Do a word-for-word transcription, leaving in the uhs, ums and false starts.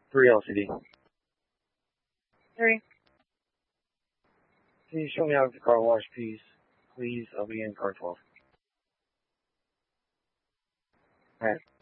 Three L C D. Three. Can you show me out of the car wash, please? Please, I'll be in car twelve. Alright.